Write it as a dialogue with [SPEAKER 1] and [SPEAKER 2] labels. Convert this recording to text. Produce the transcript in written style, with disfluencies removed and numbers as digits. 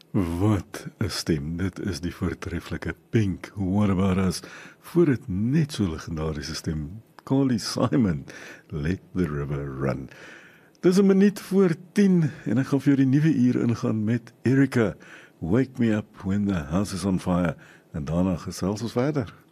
[SPEAKER 1] Wat 'n stem, dit is die voortreffelike Pink, What About Us, voor dit net so legendariese stem, Carly Simon, Let the River Run. Dis 'n minuut voor 10 en ek gaan vir jou die nuwe uur ingaan met Erika, Wake Me Up When the House is on Fire, en daarna gesels ons verder.